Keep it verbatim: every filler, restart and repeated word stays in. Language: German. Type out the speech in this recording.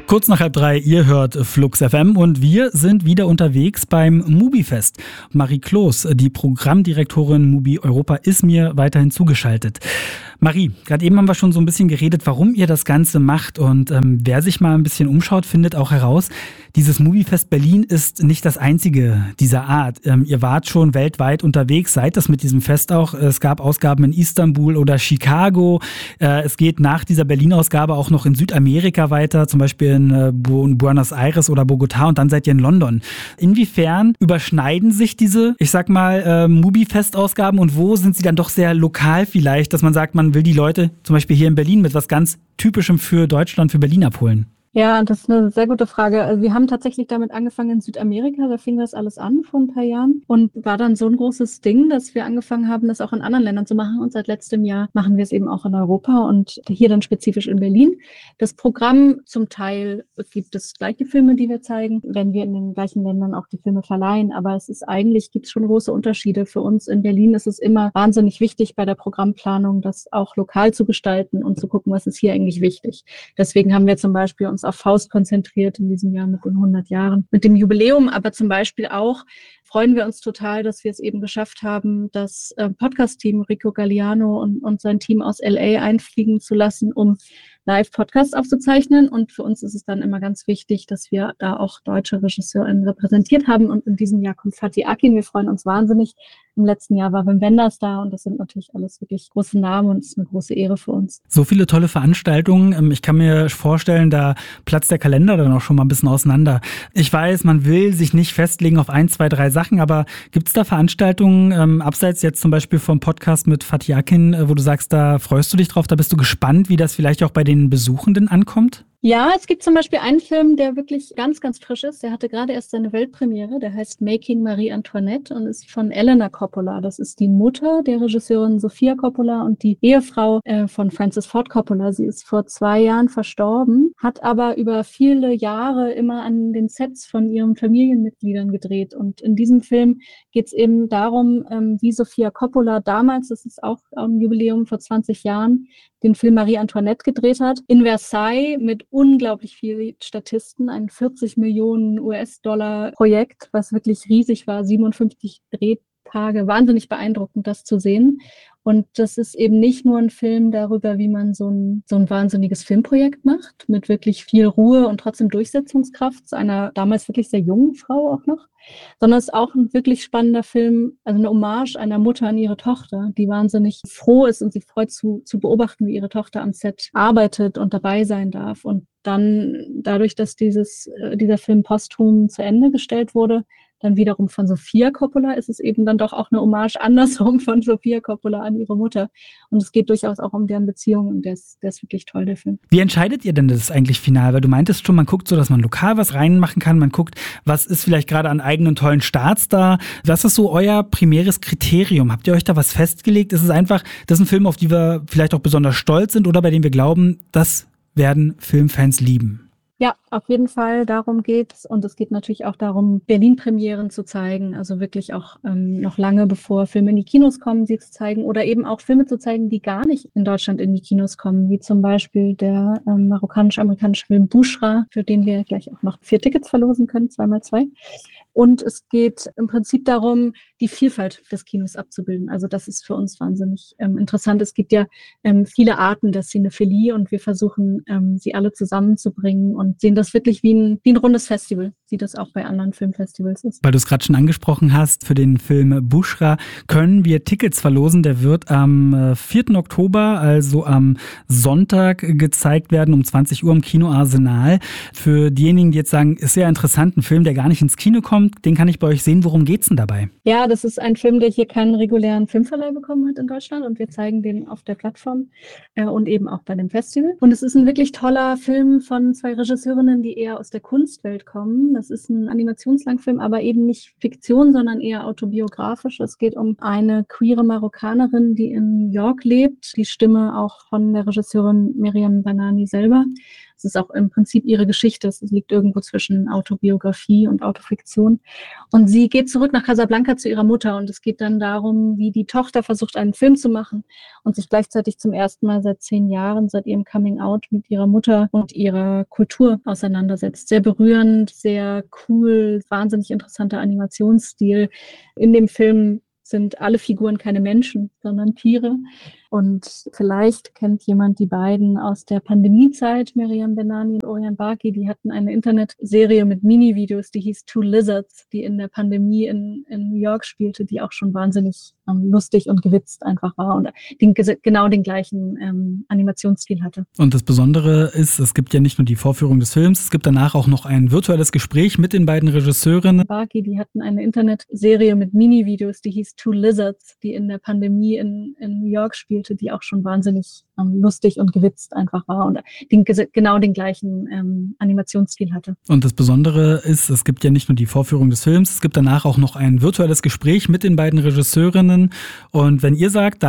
Kurz nach halb drei, ihr hört Flux F M und wir sind wieder unterwegs beim Mubi-Fest. Marie Kloß, die Programmdirektorin Mubi Europa, ist mir weiterhin zugeschaltet. Marie, gerade eben haben wir schon so ein bisschen geredet, warum ihr das Ganze macht, und ähm, wer sich mal ein bisschen umschaut, findet auch heraus, dieses Mubi-Fest Berlin ist nicht das einzige dieser Art. Ähm, ihr wart schon weltweit unterwegs, seid das mit diesem Fest auch. Es gab Ausgaben in Istanbul oder Chicago. Äh, es geht nach dieser Berlin-Ausgabe auch noch in Südamerika weiter, zum Beispiel in, äh, in Buenos Aires oder Bogotá, und dann seid ihr in London. Inwiefern überschneiden sich diese, ich sag mal, äh, Mubi-Fest-Ausgaben, und wo sind sie dann doch sehr lokal vielleicht, dass man sagt, man will die Leute zum Beispiel hier in Berlin mit was ganz Typischem für Deutschland, für Berlin abholen? Ja, das ist eine sehr gute Frage. Also wir haben tatsächlich damit angefangen in Südamerika, da fing das alles an vor ein paar Jahren und war dann so ein großes Ding, dass wir angefangen haben, das auch in anderen Ländern zu machen, und seit letztem Jahr machen wir es eben auch in Europa und hier dann spezifisch in Berlin. Das Programm, zum Teil gibt es gleiche Filme, die wir zeigen, wenn wir in den gleichen Ländern auch die Filme verleihen, aber es ist eigentlich, gibt es schon große Unterschiede. Für uns in Berlin ist es immer wahnsinnig wichtig, bei der Programmplanung das auch lokal zu gestalten und zu gucken, was ist hier eigentlich wichtig. Deswegen haben wir zum Beispiel uns auf Faust konzentriert in diesem Jahr mit den hundert Jahren, mit dem Jubiläum, aber zum Beispiel auch freuen wir uns total, dass wir es eben geschafft haben, das äh, Podcast-Team Rico Galliano und, und sein Team aus L A einfliegen zu lassen, um Live-Podcasts aufzuzeichnen. Und für uns ist es dann immer ganz wichtig, dass wir da auch deutsche RegisseurInnen repräsentiert haben. Und in diesem Jahr kommt Fatih Akin. Wir freuen uns wahnsinnig. Im letzten Jahr war Wim Wenders da, und das sind natürlich alles wirklich große Namen, und es ist eine große Ehre für uns. So viele tolle Veranstaltungen. Ich kann mir vorstellen, da platzt der Kalender dann auch schon mal ein bisschen auseinander. Ich weiß, man will sich nicht festlegen auf ein, zwei, drei Sachen, aber gibt es da Veranstaltungen, ähm, abseits jetzt zum Beispiel vom Podcast mit Fatih Akin, wo du sagst, da freust du dich drauf, da bist du gespannt, wie das vielleicht auch bei den Besuchenden ankommt? Ja, es gibt zum Beispiel einen Film, der wirklich ganz, ganz frisch ist. Der hatte gerade erst seine Weltpremiere. Der heißt Making Marie Antoinette und ist von Elena Coppola. Das ist die Mutter der Regisseurin Sofia Coppola und die Ehefrau äh, von Francis Ford Coppola. Sie ist vor zwei Jahren verstorben, hat aber über viele Jahre immer an den Sets von ihren Familienmitgliedern gedreht. Und in diesem Film geht es eben darum, ähm, wie Sofia Coppola damals, das ist auch am Jubiläum vor zwanzig Jahren, den Film Marie Antoinette gedreht hat, in Versailles mit unglaublich vielen Statisten, ein vierzig Millionen US-Dollar Projekt, was wirklich riesig war, siebenundfünfzig Drehtage, wahnsinnig beeindruckend, das zu sehen. Und das ist eben nicht nur ein Film darüber, wie man so ein, so ein wahnsinniges Filmprojekt macht, mit wirklich viel Ruhe und trotzdem Durchsetzungskraft, zu einer damals wirklich sehr jungen Frau auch noch, sondern es ist auch ein wirklich spannender Film, also eine Hommage einer Mutter an ihre Tochter, die wahnsinnig froh ist und sich freut zu, zu beobachten, wie ihre Tochter am Set arbeitet und dabei sein darf. Und dann dadurch, dass dieses, dieser Film posthum zu Ende gestellt wurde, dann wiederum von Sofia Coppola, ist es eben dann doch auch eine Hommage andersrum von Sofia Coppola an ihre Mutter. Und es geht durchaus auch um deren Beziehung, und der ist, der ist wirklich toll, der Film. Wie entscheidet ihr denn das eigentlich final? Weil du meintest schon, man guckt so, dass man lokal was reinmachen kann. Man guckt, was ist vielleicht gerade an eigenen tollen Starts da. Was ist so euer primäres Kriterium? Habt ihr euch da was festgelegt? Ist es einfach, das ist ein Film, auf die wir vielleicht auch besonders stolz sind oder bei dem wir glauben, das werden Filmfans lieben? Ja, auf jeden Fall, darum geht's. Und es geht natürlich auch darum, Berlin-Premieren zu zeigen, also wirklich auch ähm, noch lange bevor Filme in die Kinos kommen, sie zu zeigen, oder eben auch Filme zu zeigen, die gar nicht in Deutschland in die Kinos kommen, wie zum Beispiel der ähm, marokkanisch-amerikanische Film Bushra, für den wir gleich auch noch vier Tickets verlosen können, zweimal zwei. Und es geht im Prinzip darum, die Vielfalt des Kinos abzubilden. Also das ist für uns wahnsinnig ähm, interessant. Es gibt ja ähm, viele Arten der Cinephilie, und wir versuchen, ähm, sie alle zusammenzubringen und sehen das wirklich wie ein, wie ein rundes Festival, wie das auch bei anderen Filmfestivals ist. Weil du es gerade schon angesprochen hast, für den Film Bushra können wir Tickets verlosen. Der wird am vierten Oktober, also am Sonntag, gezeigt werden um zwanzig Uhr im Kino Arsenal. Für diejenigen, die jetzt sagen, ist sehr interessant, ein Film, der gar nicht ins Kino kommt, den kann ich bei euch sehen. Worum geht's denn dabei? Ja, das ist ein Film, der hier keinen regulären Filmverleih bekommen hat in Deutschland, und wir zeigen den auf der Plattform äh, und eben auch bei dem Festival. Und es ist ein wirklich toller Film von zwei Regisseurinnen, die eher aus der Kunstwelt kommen. Das ist ein Animationslangfilm, aber eben nicht Fiktion, sondern eher autobiografisch. Es geht um eine queere Marokkanerin, die in New York lebt, die Stimme auch von der Regisseurin Miriam Banani selber. Es ist auch im Prinzip ihre Geschichte. Es liegt irgendwo zwischen Autobiografie und Autofiktion. Und sie geht zurück nach Casablanca zu ihrer Mutter und es geht dann darum, wie die Tochter versucht, einen Film zu machen und sich gleichzeitig zum ersten Mal seit zehn Jahren, seit ihrem Coming-out mit ihrer Mutter und ihrer Kultur auseinandersetzt. Sehr berührend, sehr cool, wahnsinnig interessanter Animationsstil. In dem Film sind alle Figuren keine Menschen, sondern Tiere. Und vielleicht kennt jemand die beiden aus der Pandemiezeit, Meriam Benani und Orion Barki. Die hatten eine Internetserie mit Mini-Videos, die hieß Two Lizards, die in der Pandemie in, in New York spielte, die auch schon wahnsinnig ähm, lustig und gewitzt einfach war und den, genau den gleichen ähm, Animationsstil hatte. Und das Besondere ist, es gibt ja nicht nur die Vorführung des Films, es gibt danach auch noch ein virtuelles Gespräch mit den beiden Regisseurinnen. Barki, die hatten eine Internetserie mit Mini-Videos, die hieß Two Lizards, die in der Pandemie in, in New York spielte, die auch schon wahnsinnig ähm, lustig und gewitzt einfach war und den, genau den gleichen ähm, Animationsstil hatte. Und das Besondere ist, es gibt ja nicht nur die Vorführung des Films, es gibt danach auch noch ein virtuelles Gespräch mit den beiden Regisseurinnen. Und wenn ihr sagt, da